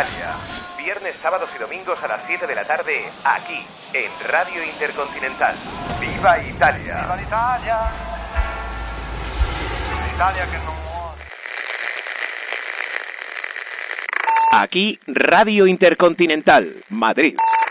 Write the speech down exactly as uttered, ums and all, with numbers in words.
Italia. Viernes, sábados y domingos a las siete de la tarde, aquí, en Radio Intercontinental. ¡Viva Italia! ¡Viva l'Italia! L'Italia que no muore. Aquí, Radio Intercontinental, Madrid.